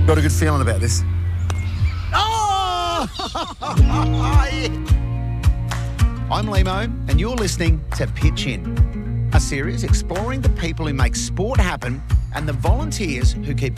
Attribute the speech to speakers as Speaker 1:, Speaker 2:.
Speaker 1: Got a good feeling about this. Oh! I'm Limo, and you're listening to Pitch In, a series exploring the people who make sport happen and the volunteers who keep